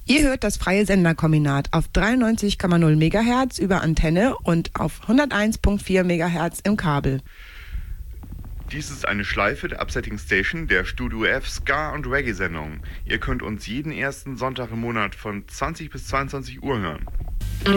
Ihr hört das freie Senderkombinat auf 93,0 MHz über Antenne und auf 101,4 MHz im Kabel. Dies ist eine Schleife der Upsetting Station der Studio F Ska- und Reggae-Sendung. Ihr könnt uns jeden ersten Sonntag im Monat von 20 bis 22 Uhr hören.